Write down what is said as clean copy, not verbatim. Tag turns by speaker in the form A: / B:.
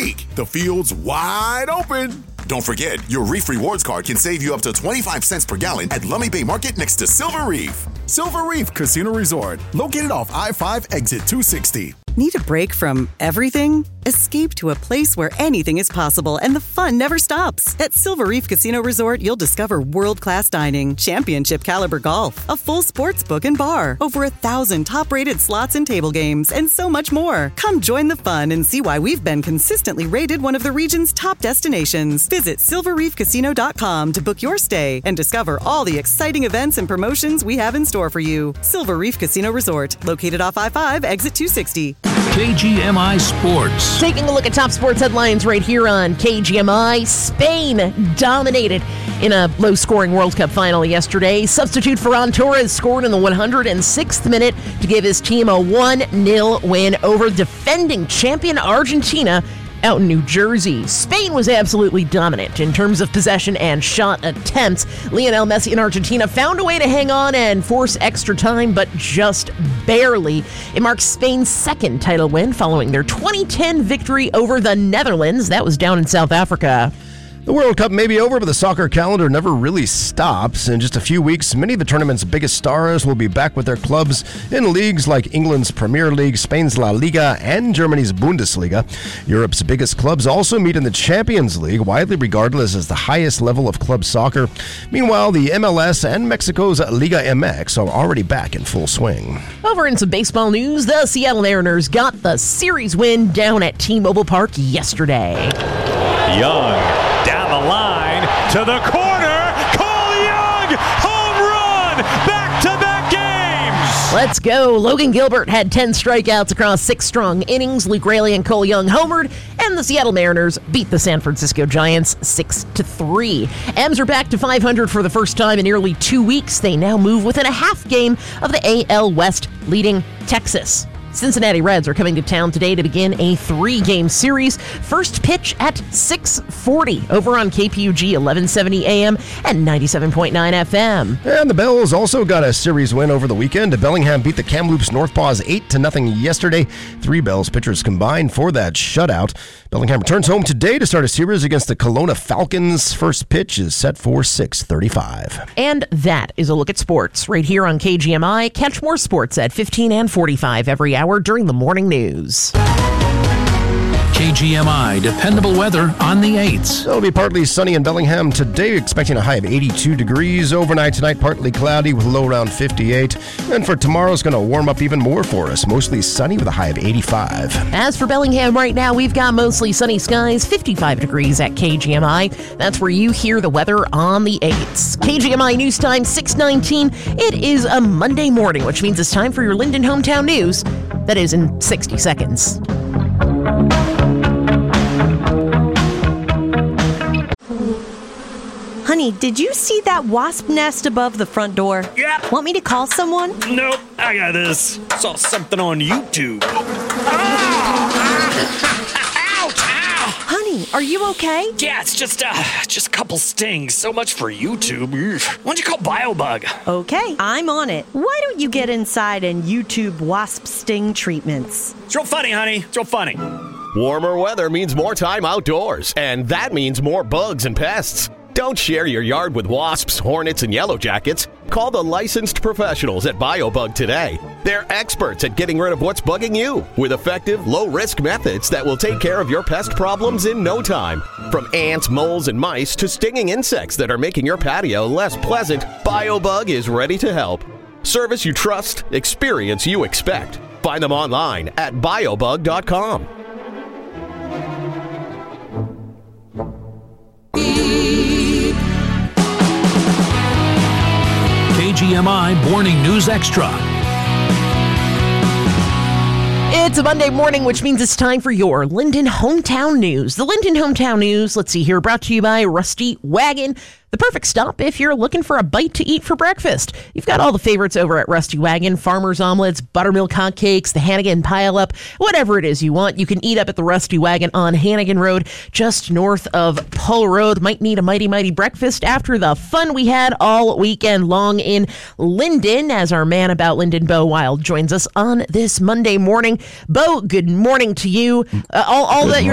A: week. The field's wide open. Don't forget, your Reef Rewards card can save you up to 25 cents per gallon at Lummi Bay Market next to Silver Reef. Silver Reef Casino Resort, located off I-5 exit 260.
B: Need a break from everything? Escape to a place where anything is possible and the fun never stops. At Silver Reef Casino Resort, you'll discover world-class dining, championship caliber golf, a full sports book and bar, over 1,000 top-rated slots and table games, and so much more. Come join the fun and see why we've been consistently rated one of the region's top destinations. Visit silverreefcasino.com to book your stay and discover all the exciting events and promotions we have in store for you. Silver Reef Casino Resort, located off I-5, exit 260.
C: KGMI Sports.
D: Taking a look at top sports headlines right here on KGMI. Spain dominated in a low-scoring World Cup final yesterday. Substitute Ferran Torres scored in the 106th minute to give his team a 1-0 win over defending champion Argentina out in New Jersey. Spain was absolutely dominant in terms of possession and shot attempts. Lionel Messi and Argentina found a way to hang on and force extra time, but just barely. It marks Spain's second title win following their 2010 victory over the Netherlands. That was down in South Africa.
E: The World Cup may be over, but the soccer calendar never really stops. In just a few weeks, many of the tournament's biggest stars will be back with their clubs in leagues like England's Premier League, Spain's La Liga, and Germany's Bundesliga. Europe's biggest clubs also meet in the Champions League, widely regarded as the highest level of club soccer. Meanwhile, the MLS and Mexico's Liga MX are already back in full swing.
D: Over in some baseball news, the Seattle Mariners got the series win down at T-Mobile Park yesterday.
F: Young down the line to the corner. Cole Young, home run, back-to-back games.
D: Let's go. Logan Gilbert had 10 strikeouts across 6 strong innings. Luke Raley and Cole Young homered, and the Seattle Mariners beat the San Francisco Giants 6-3. M's are back to 500 for the first time in nearly 2 weeks. They now move within a half game of the AL West, leading Texas. Cincinnati Reds are coming to town today to begin a 3-game series. First pitch at 6:40 over on KPUG 1170 AM and 97.9 FM.
E: And the Bells also got a series win over the weekend. Bellingham beat the Kamloops Northpaws 8-0 yesterday. 3 Bells pitchers combined for that shutout. Bellingham returns home today to start a series against the Kelowna Falcons. First pitch is set for 6:35.
D: And that is a look at sports right here on KGMI. Catch more sports at 15 and 45 every hour during the morning news.
C: KGMI dependable weather on the 8s.
E: It'll be partly sunny in Bellingham today, expecting a high of 82 degrees. Overnight tonight, partly cloudy with a low around 58. And for tomorrow, it's going to warm up even more for us. Mostly sunny with a high of 85.
D: As for Bellingham right now, we've got mostly sunny skies, 55 degrees at KGMI. That's where you hear the weather on the 8s. KGMI News Time 6:19. It is a Monday morning, which means it's time for your Linden Hometown News. That is in 60 seconds.
G: Honey, did you see that wasp nest above the front door?
H: Yeah.
G: Want me to call someone?
H: Nope, I got this. Saw something on YouTube. Ouch! Ow!
G: Honey, are you okay?
H: Yeah, it's just a couple stings. So much for YouTube. Why don't you call BioBug?
G: Okay, I'm on it. Why don't you get inside and YouTube wasp sting treatments?
H: It's real funny, honey. It's real funny.
I: Warmer weather means more time outdoors, and that means more bugs and pests. Don't share your yard with wasps, hornets, and yellow jackets. Call the licensed professionals at BioBug today. They're experts at getting rid of what's bugging you with effective, low-risk methods that will take care of your pest problems in no time. From ants, moles, and mice to stinging insects that are making your patio less pleasant, BioBug is ready to help. Service you trust, experience you expect. Find them online at biobug.com.
C: KGMI Morning News Extra.
D: It's a Monday morning, which means it's time for your Linden Hometown News. The Linden Hometown News, let's see here, brought to you by Rusty Wagon. The perfect stop if you're looking for a bite to eat for breakfast. You've got all the favorites over at Rusty Wagon. Farmer's omelets, buttermilk hotcakes, the Hannigan pile-up, whatever it is you want. You can eat up at the Rusty Wagon on Hannigan Road, just north of Pull Road. Might need a mighty breakfast after the fun we had all weekend long in Linden, as our man about Linden, Bo Wild, joins us on this Monday morning. Bo, good morning to you. All that you're